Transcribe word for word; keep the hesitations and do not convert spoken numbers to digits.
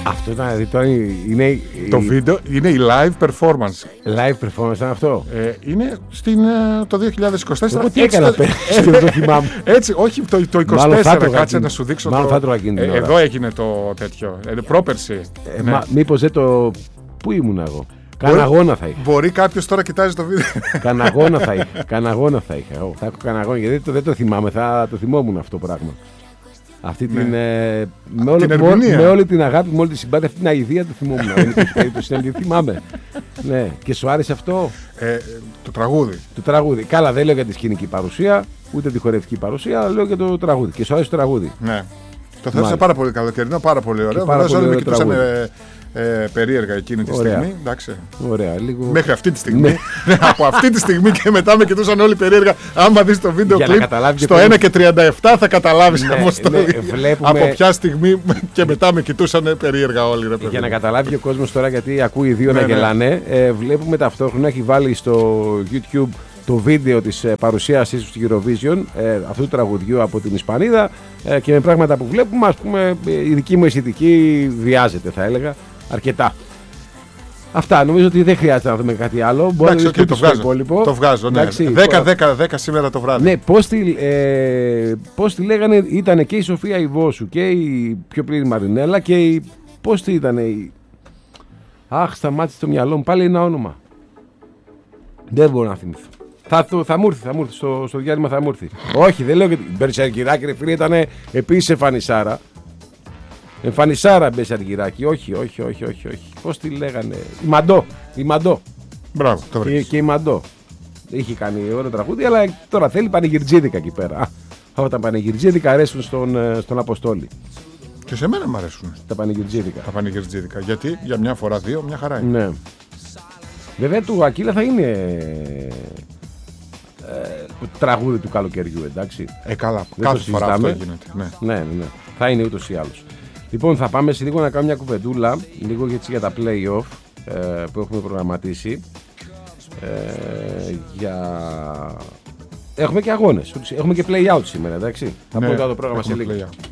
Αυτό ήταν, δηλαδή, είναι, το η... βίντεο είναι η live performance. Live performance ήταν αυτό. Ε, είναι στην, το δύο χιλιάδες είκοσι τέσσερα. Εγώ τι έκανα πέρυσι, δεν το θυμάμαι. Έτσι, όχι το, το είκοσι τέσσερα, κάτσε να σου δείξω. Μάλλον το... θα τρώγα εκείνη την ώρα. Εδώ έγινε το τέτοιο, ε, πρόπερση. Ε, ναι. μα, μήπως δεν το... Πού ήμουν εγώ. Κάνα αγώνα θα είχα. Μπορεί κάποιος τώρα κοιτάζει το βίντεο. Κάνα αγώνα θα είχα. Κάνα αγώνα θα είχα. Εγώ. Θα έχω κάνα αγώνα γιατί δεν το, δεν το θυμάμαι. Θα το θυμόμουν αυτό το πράγμα. Αυτή την. Ναι. Ε, με, όλη, την με, με όλη την αγάπη, με όλη τη συμπάθεια, αυτή την αηδία το θυμόμουν. Δεν υπήρχε περίπτωση να μην θυμάμαι. Ναι. Και σου άρεσε αυτό. Ε, το τραγούδι. Το τραγούδι. Καλά, δεν λέω για τη σκηνική παρουσία, ούτε τη χορευτική παρουσία, αλλά λέω για το τραγούδι. Και σου άρεσε το τραγούδι. Ναι. Το θέασα πάρα πολύ καλοκαιρινό, πάρα πολύ ωραίο. Πάρα πολύ όλοι με ωραίο κοιτούσαν τραγούδι. Ε, περίεργα εκείνη τη Ωραία. στιγμή. Εντάξει. Ωραία, λίγο... Μέχρι αυτή τη στιγμή. Ναι. Από αυτή τη στιγμή και μετά με κοιτούσαν όλοι περίεργα. Άμα δεις το βίντεο κλιπ στο ένα και τριάντα επτά θα καταλάβεις ναι, αποστολή. Ναι, βλέπουμε... Από ποια στιγμή και μετά με κοιτούσαν περίεργα όλοι. Ρε, για να καταλάβει ο κόσμος τώρα, γιατί ακούει δύο ναι, να ναι. γελάνε, ε, βλέπουμε ταυτόχρονα έχει βάλει στο YouTube το βίντεο της ε, παρουσίασής του στη Eurovision, ε, αυτού του τραγουδιού από την Ισπανίδα, ε, και με πράγματα που βλέπουμε, ας πούμε, η δική μου αισθητική βιάζεται, θα έλεγα, αρκετά. Αυτά, νομίζω ότι δεν χρειάζεται να δούμε κάτι άλλο. Μπορεί να okay, το, βγάζω, το βγάζω. Ναι. δέκα δέκα δέκα σήμερα το βράδυ. Ναι, πώς τη, ε, πώς τη λέγανε, ήταν και η Σοφία Ιβόσου και η πιο πλήρη Μαρινέλα και η. Πώς τη ήταν η. Αχ, σταμάτησε το μυαλό μου, πάλι ένα όνομα. Δεν μπορώ να θυμηθώ. Θα, θα, θα μου έρθει, θα μου έρθει, στο, στο διάλειμμα θα μου έρθει. Όχι, δεν λέω και την Μπερσαρκυράκη, ρε φίλε, ήταν επίσης εμφανισάρα. Εμφανισάρα Μπερσαρκυράκη, όχι, όχι, όχι, όχι, όχι. Πώς τη λέγανε, η Μαντό, η Μαντό. Μπράβο, το και, και η Μαντό. Είχε κάνει ωραίο τραγούδι, αλλά τώρα θέλει πανηγυρτζίδικα εκεί πέρα. Αυτά τα πανηγυρτζίδικα αρέσουν στον, στον Αποστόλη. Και σε μένα μου αρέσουν. Τα πανηγυρτζίδικα. Τα πανηγυρτζίδικα. Γιατί για μια φορά δύο, μια χαρά είναι. Ναι. Βέβαια του Ακύλα θα είναι ε, τραγούδι του καλοκαιριού, εντάξει. Ε, καλά. Δεν κάθε φορά αυτό γίνεται. Ναι. Ναι, ναι, ναι. Θα είναι ούτως ή άλλως. Λοιπόν, θα πάμε σε λίγο να κάνουμε μια κουβεντούλα, λίγο έτσι για τα play-off ε, που έχουμε προγραμματίσει. Ε, για... Έχουμε και αγώνες. Έχουμε και play-out σήμερα, εντάξει. Θα ναι, πούμε το πρόγραμμα σε λίγο. Play-out.